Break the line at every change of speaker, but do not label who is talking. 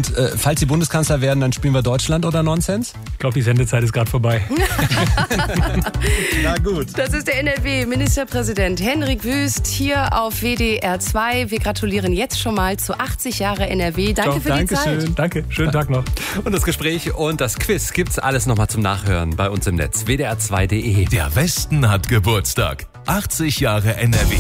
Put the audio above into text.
Und falls Sie Bundeskanzler werden, dann spielen wir Deutschland oder Nonsens?
Ich glaube, die Sendezeit ist gerade vorbei.
Na gut.
Das ist der NRW-Ministerpräsident Hendrik Wüst hier auf WDR 2. Wir gratulieren jetzt schon mal zu 80 Jahre NRW. Danke für die Zeit.
Danke, schönen Tag noch.
Und das Gespräch und das Quiz gibt's alles nochmal zum Nachhören bei uns im Netz. WDR2.de.
Der Westen hat Geburtstag. 80 Jahre NRW.